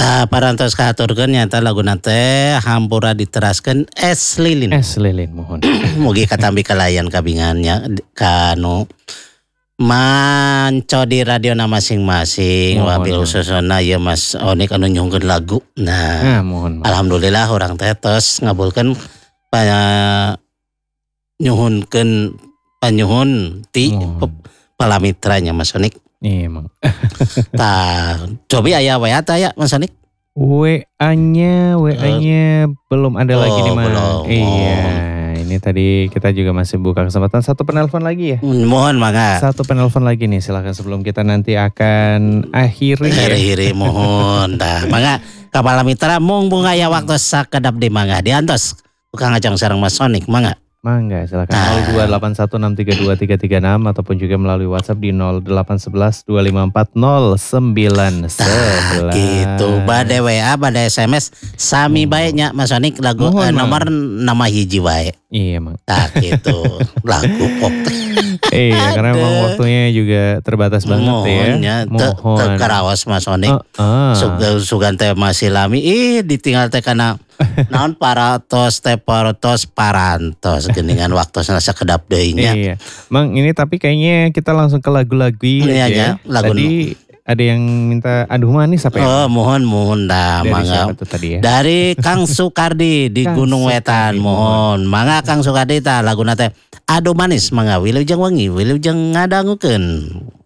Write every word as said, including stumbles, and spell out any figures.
Tah parantos kahaturkeun nyata laguna teh hampura diteraskeun es lilin. Es lilin mohon. Mugi katambi kalayan kabingannya kanu manco di radio na masing-masing. Wabil khususna ya Mas Onik anu nyungkeun lagu. Nah, nah mohon, mohon. Alhamdulillah urang teh tos ngabulkeun pa nyuhunkeun panyuhun ti palamitranya Mas Onik. Iya emang. Tah, cobi aya W A tah ya Mas Onik? W A-nya, W A-nya uh, belum ada oh, lagi nih Mas. Belum. Iya, ini tadi kita juga masih buka kesempatan satu penelpon lagi ya. Mohon mangga. Satu penelpon lagi nih, silakan sebelum kita nanti akan akhiri. Akhiri ya. Mohon. Dah, mangga kapala mitra mung bunga ya waktu sakedap di mangga diantos. Bukan ngajang sareng Mas Onik, mangga. Mangga silakan nah. nol dua delapan satu enam tiga dua tiga tiga enam ataupun juga melalui WhatsApp di nol delapan satu satu dua lima empat nol sembilan sebelas. Gitu. Bade W A, bade S M S sami hmm. baiknya Mas Onik lagu eh, nomor nama hiji wae. Iya emang. Nah gitu. Lagu pop. Iya karena memang waktunya juga terbatas banget mohon, ya. Mohon. Tekarawas Mas Onik. Uh, uh. Sugan teh masih lami. Ih ditinggal teh kana naon paratos teh paratos parantos geningan waktu sakedap deui nya. Iya. Mang ini tapi kayaknya kita langsung ke lagu-lagu iya, aja. Ya. Lagu tadi ada yang minta aduh manis apa ya? Oh, mohon mohon dah mangga. Tadi ya? Dari Kang Sukardi di Kang Gunung Wetan, mohon. Mangga Kang Sukardi tah laguna teh aduh manis mangga wilujeng wangi wilujeng ngadangukeun.